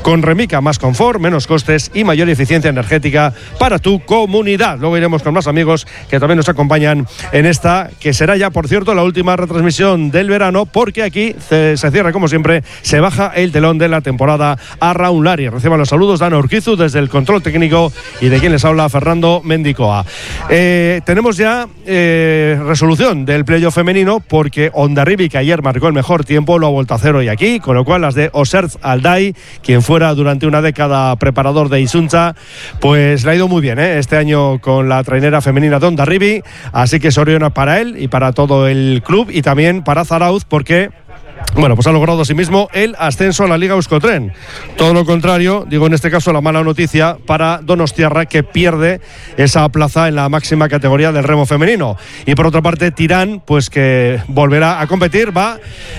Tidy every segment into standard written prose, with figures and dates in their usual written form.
Con Remica, más confort, menos costes y mayor eficiencia energética para tu comunidad. Luego iremos con más amigos que también nos acompañan en esta, que será ya, por cierto, la última retransmisión del verano, porque aquí se cierra, como siempre, se baja el telón de la temporada a Raunlari. Reciban los saludos de Ana Urquizu desde el control técnico y de quien les habla, Fernando Mendicoa. Tenemos ya resolución del playoff femenino, porque Hondarribia, que ayer marcó el mejor tiempo, lo ha vuelto a hacer hoy aquí, con lo cual las de Osertz Alday, quien fuera durante una década preparador de Isunza, pues le ha ido muy bien este año con la trainera femenina de Hondarribia, así que Soriona para él y para todo el club, y también para Zarauz, porque bueno, pues ha logrado asimismo el ascenso a la Liga Euskotren. Todo lo contrario, digo en este caso la mala noticia para Donostiarra, que pierde esa plaza en la máxima categoría del remo femenino. Y por otra parte, Tirán, pues que volverá a competir, va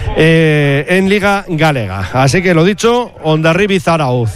en Liga Galega. Así que lo dicho, Hondarribia y Zarauz,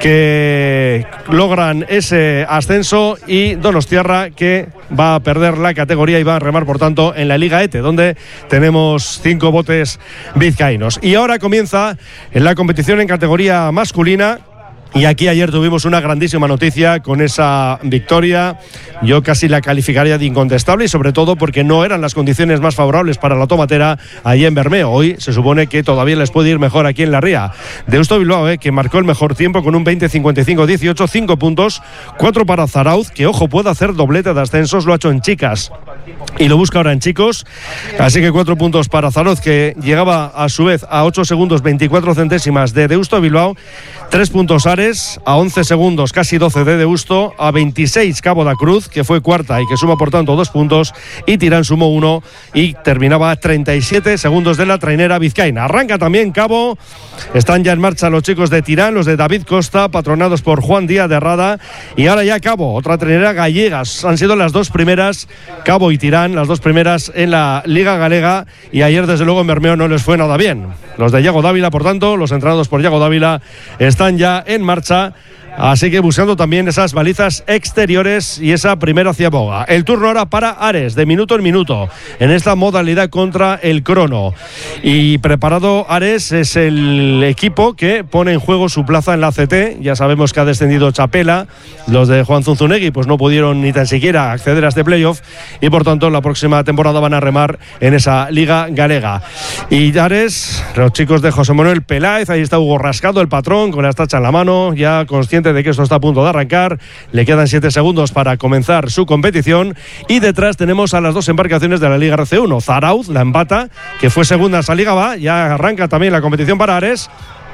que logran ese ascenso, y Donostiarra, que va a perder la categoría y va a remar, por tanto, en la Liga ETE, donde tenemos 5 botes vizcaínos. Y ahora comienza la competición en categoría masculina. Y aquí ayer tuvimos una grandísima noticia con esa victoria. Yo casi la calificaría de incontestable, y sobre todo porque no eran las condiciones más favorables para la tomatera allí en Bermeo. Hoy se supone que todavía les puede ir mejor aquí en la Ría. Deusto Bilbao, que marcó el mejor tiempo con un 20-55-18, 5 puntos, 4 para Zarauz, que ojo, puede hacer doblete de ascensos, lo ha hecho en chicas y lo busca ahora en chicos. Así que 4 puntos para Zarauz, que llegaba a su vez a 8 segundos 24 centésimas de Deusto Bilbao, 3 puntos Ares, a 11 segundos, casi 12 de Deusto, a 26 Cabo da Cruz, que fue cuarta y que suma por tanto 2 puntos, y Tirán sumó 1 y terminaba a 37 segundos de la trainera vizcaína. Arranca también Cabo, están ya en marcha los chicos de Tirán, los de David Costa, patronados por Juan Díaz de Rada, y ahora ya Cabo, otra trainera gallega. Han sido las dos primeras, Cabo y Tirán, las dos primeras en la Liga Galega, y ayer desde luego en Bermeo no les fue nada bien. Los de Iago Dávila, por tanto, los entrenados por Iago Dávila, están ya en marcha, así que buscando también esas balizas exteriores y esa primera ciaboga. El turno ahora para Ares, de minuto en minuto, en esta modalidad contra el crono. Y preparado Ares, es el equipo que pone en juego su plaza en la CT. Ya sabemos que ha descendido Chapela, los de Juan Zunzunegui pues no pudieron ni tan siquiera acceder a este playoff, y por tanto la próxima temporada van a remar en esa Liga Galega. Y Ares, los chicos de José Manuel Peláez, ahí está Hugo Rascado, el patrón, con la estacha en la mano, ya consciente de que esto está a punto de arrancar. Le quedan 7 segundos para comenzar su competición, y detrás tenemos a las dos embarcaciones de la Liga RC1. Zarauz, la empata, que fue segunda en esa Liga va, ya arranca también la competición para Ares.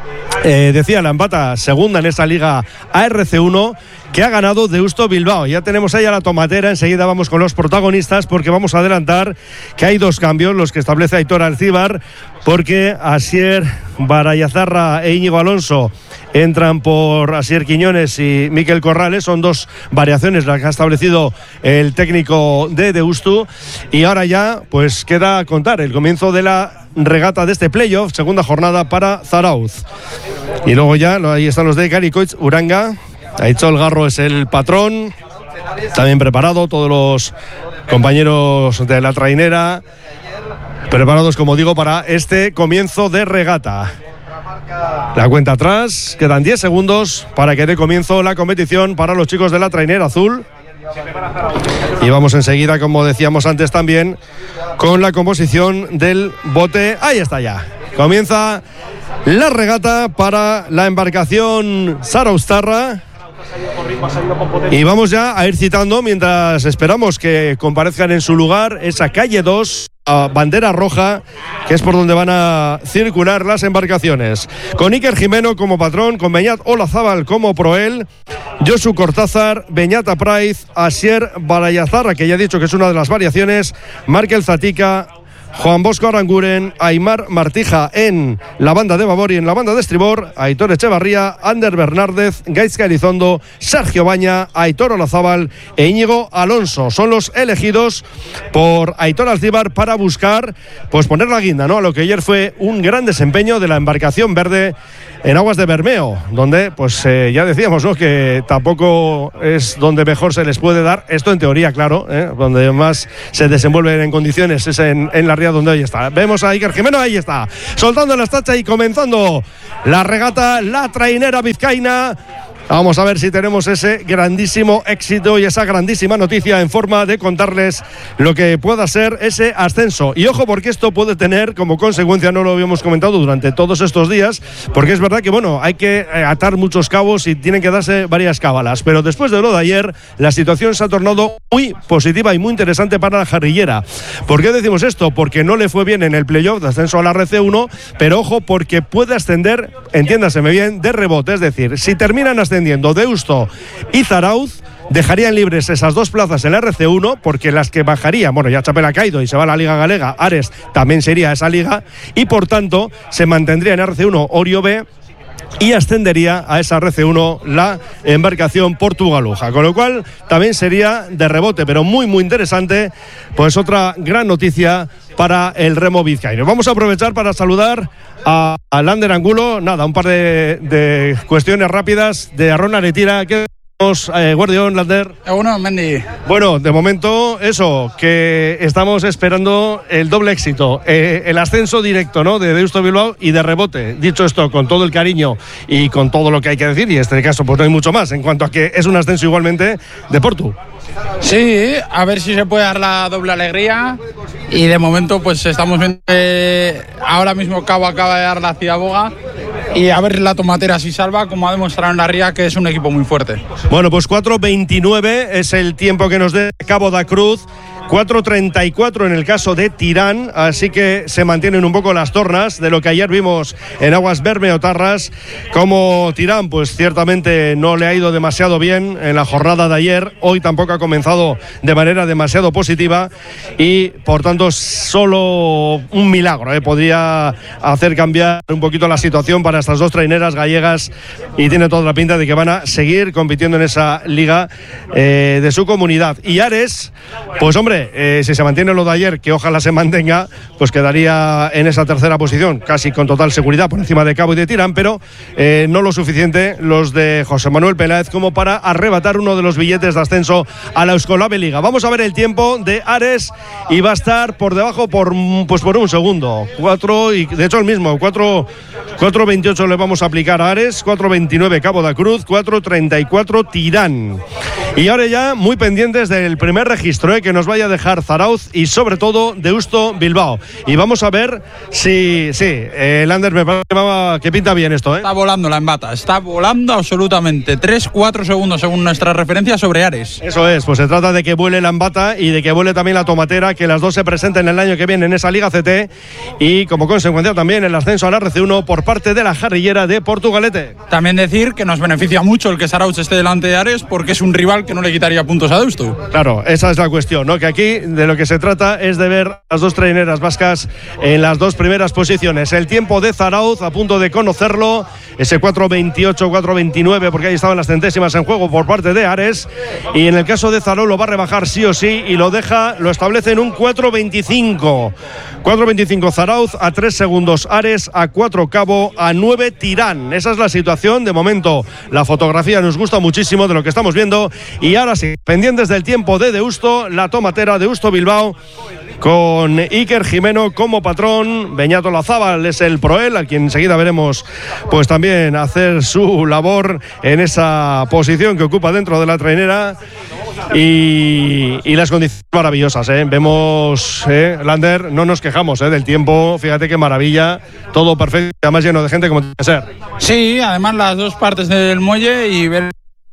Decía, la empata segunda en esa Liga ARC1, que ha ganado Deusto Bilbao. Ya tenemos ahí a la tomatera, enseguida vamos con los protagonistas, porque vamos a adelantar que hay 2 cambios los que establece Aitor Alcibar, porque Asier Barayazarra e Íñigo Alonso entran por Asier Quiñones y Miquel Corrales. Son 2 variaciones las que ha establecido el técnico de Deusto, y ahora ya pues queda contar el comienzo de la regata de este playoff, segunda jornada para Zarauz. Y luego ya ahí están los de Caricoitz, Uranga. Aichol Garro es el patrón, también preparado, todos los compañeros de la trainera preparados, como digo, para este comienzo de regata. La cuenta atrás, quedan 10 segundos para que dé comienzo la competición para los chicos de la trainera azul. Y vamos enseguida, como decíamos antes también, con la composición del bote. Ahí está ya. Comienza la regata para la embarcación Zarauztarra. Y vamos ya a ir citando, mientras esperamos que comparezcan en su lugar, esa calle 2, a bandera roja, que es por donde van a circular las embarcaciones. Con Iker Jimeno como patrón, con Beñat Olazábal como proel, Josu Cortázar, Beñat Apraiz, Asier Barayazarra, que ya he dicho que es una de las variaciones, Markel Zatica, Juan Bosco Aranguren, Aymar Martija en la banda de babor, y en la banda de estribor Aitor Echevarría, Ander Bernárdez, Gaizka Elizondo, Sergio Baña, Aitor Olazábal e Íñigo Alonso. Son los elegidos por Aitor Alcibar para buscar pues poner la guinda, ¿no?, a lo que ayer fue un gran desempeño de la embarcación verde en aguas de Bermeo, donde pues ya decíamos, ¿no?, que tampoco es donde mejor se les puede dar, esto en teoría, claro, donde más se desenvuelven en condiciones es en la ría donde hoy está. Vemos a Iker Jimeno, ahí está, soltando la estacha y comenzando la regata, la trainera vizcaína. Vamos a ver si tenemos ese grandísimo éxito y esa grandísima noticia en forma de contarles lo que pueda ser ese ascenso. Y ojo, porque esto puede tener como consecuencia, no lo habíamos comentado durante todos estos días, porque es verdad que, bueno, hay que atar muchos cabos y tienen que darse varias cábalas. Pero después de lo de ayer, la situación se ha tornado muy positiva y muy interesante para la jarrillera. ¿Por qué decimos esto? Porque no le fue bien en el playoff de ascenso a la RC1, pero ojo, porque puede ascender, entiéndaseme bien, de rebote. Es decir, si terminan ascendiendo Deusto y Zarauz, dejarían libres esas dos plazas en la RC1, porque las que bajarían, bueno, ya Chapela ha caído y se va a la Liga Galega, Ares también sería esa liga, y por tanto se mantendría en RC1 Orio B y ascendería a esa RC1 la embarcación Portugaluja, con lo cual también sería de rebote, pero muy muy interesante, pues otra gran noticia para el remo vizcaíno. Vamos a aprovechar para saludar a Lander Angulo. Nada, un par de cuestiones rápidas de Arrón Aretira. ¿Qué Guardión, Lander? Bueno, Mendy. Bueno, de momento eso, que estamos esperando el doble éxito, el ascenso directo, ¿no?, de Deusto Bilbao y de rebote. Dicho esto, con todo el cariño y con todo lo que hay que decir, y en este caso pues no hay mucho más, en cuanto a que es un ascenso igualmente de Portu. Sí, a ver si se puede dar la doble alegría, y de momento pues estamos viendo que ahora mismo Cabo acaba de dar la Cidaboga, y a ver la Tomatera si salva, como ha demostrado en la ría, que es un equipo muy fuerte. Bueno, pues 4.29 es el tiempo que nos dé Cabo da Cruz. 4.34 en el caso de Tirán, así que se mantienen un poco las tornas de lo que ayer vimos en aguas Bermeotarras. Como Tirán, pues ciertamente no le ha ido demasiado bien en la jornada de ayer, hoy tampoco ha comenzado de manera demasiado positiva, y por tanto solo un milagro podría hacer cambiar un poquito la situación para estas dos traineras gallegas, y tiene toda la pinta de que van a seguir compitiendo en esa liga de su comunidad. Y Ares, pues hombre, si se mantiene lo de ayer, que ojalá se mantenga, pues quedaría en esa tercera posición, casi con total seguridad, por encima de Cabo y de Tirán, pero no lo suficiente los de José Manuel Peláez como para arrebatar uno de los billetes de ascenso a la Euskolabel Liga. Vamos a ver el tiempo de Ares, y va a estar por debajo por un segundo. 4, y de hecho el mismo, 4.28 le vamos a aplicar a Ares, 4.29 Cabo da Cruz, 4.34 Tirán. Y ahora ya muy pendientes del primer registro que nos vaya a dejar Zarauz, y sobre todo Deusto Bilbao. Y vamos a ver si Lander, me parece que pinta bien esto. Está volando la embata, está volando absolutamente. 3-4 segundos según nuestra referencia sobre Ares. Eso es, pues se trata de que vuele la embata y de que vuele también la Tomatera, que las dos se presenten el año que viene en esa Liga CT, y como consecuencia también el ascenso a la RC1 por parte de la jarrillera de Portugalete. También decir que nos beneficia mucho el que Zarauz esté delante de Ares, porque es un rival que no le quitaría puntos a Deusto. Claro, esa es la cuestión, ¿no? Que aquí de lo que se trata es de ver las dos traineras vascas en las dos primeras posiciones. El tiempo de Zarauz, a punto de conocerlo, ese 4.28, 4.29, porque ahí estaban las centésimas en juego por parte de Ares, y en el caso de Zarauz lo va a rebajar sí o sí, y lo establece en un 4.25. 4.25 Zarauz, a 3 segundos Ares, a 4 Cabo, a 9 Tirán. Esa es la situación de momento. La fotografía nos gusta muchísimo de lo que estamos viendo, y ahora sí, pendientes del tiempo de Deusto, la Tomatera Deusto Bilbao, con Iker Jimeno como patrón. Beñat Olazábal es el proel, a quien enseguida veremos pues también hacer su labor en esa posición que ocupa dentro de la trainera, y las condiciones maravillosas, Vemos, Lander, no nos quejamos del tiempo, fíjate qué maravilla, todo perfecto, además lleno de gente como tiene que ser. Sí, además las dos partes del muelle, y ver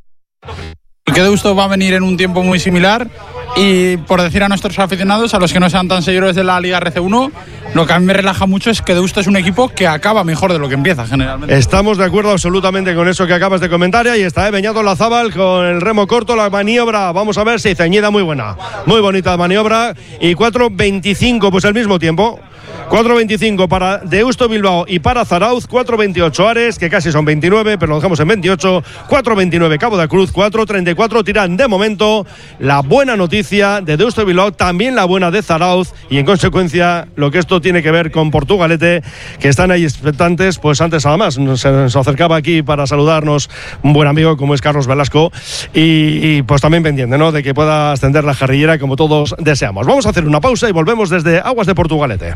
que Deusto va a venir en un tiempo muy similar. Y por decir a nuestros aficionados, a los que no sean tan seguidores de la Liga RC1, lo que a mí me relaja mucho es que Deusto es un equipo que acaba mejor de lo que empieza generalmente. Estamos de acuerdo absolutamente con eso que acabas de comentar. Y ahí está, Beñat Olazábal con el remo corto, la maniobra, vamos a ver si ceñida, muy buena, muy bonita maniobra. Y 4.25, pues el mismo tiempo. 4.25 para Deusto Bilbao y para Zarauz, 4.28 Ares, que casi son 29, pero lo dejamos en 28, 4.29 Cabo de Cruz, 4.34 Tirán. De momento, la buena noticia de Deusto Bilbao, también la buena de Zarauz, y en consecuencia lo que esto tiene que ver con Portugalete, que están ahí expectantes. Pues antes nada más, se nos acercaba aquí para saludarnos un buen amigo como es Carlos Velasco, y pues también pendiente, ¿no?, de que pueda ascender la jarrillera como todos deseamos. Vamos a hacer una pausa y volvemos desde Aguas de Portugalete.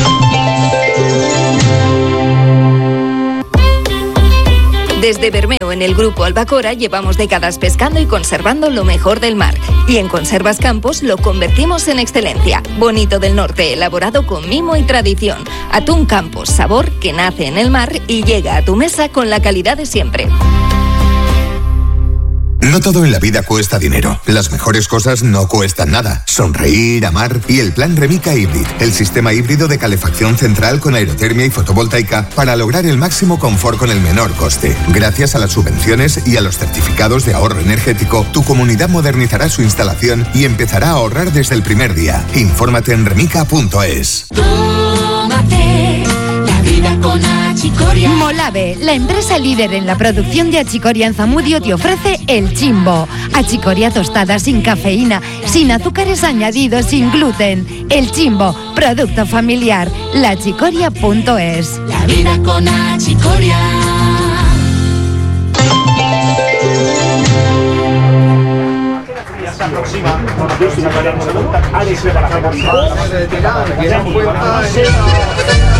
Desde Bermeo, en el Grupo Albacora, llevamos décadas pescando y conservando lo mejor del mar. Y en Conservas Campos lo convertimos en excelencia. Bonito del Norte, elaborado con mimo y tradición. Atún Campos, sabor que nace en el mar y llega a tu mesa con la calidad de siempre. No todo en la vida cuesta dinero. Las mejores cosas no cuestan nada. Sonreír, amar y el plan Remica Hybrid, el sistema híbrido de calefacción central con aerotermia y fotovoltaica para lograr el máximo confort con el menor coste. Gracias a las subvenciones y a los certificados de ahorro energético, tu comunidad modernizará su instalación y empezará a ahorrar desde el primer día. Infórmate en remica.es. Tómate la vida con Achicoria. Molave, la empresa líder en la producción de achicoria en Zamudio, te ofrece El Chimbo. Achicoria tostada sin cafeína, sin azúcares añadidos, sin gluten. El Chimbo, producto familiar. Lachicoria.es. La vida con Achicoria. Se aproxima con la próxima variante de Alex